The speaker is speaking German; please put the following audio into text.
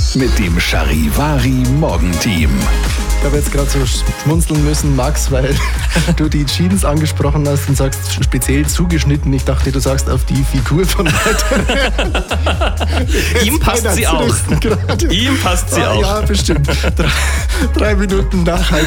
mit dem Charivari Morgenteam. Ich habe jetzt gerade so schmunzeln müssen, Max, weil du die Jeans angesprochen hast und sagst speziell zugeschnitten. Ich dachte, du sagst auf die Figur von Walter. Ihm passt sie auch. Ihm passt sie auch. Ja, bestimmt. 3 Minuten nach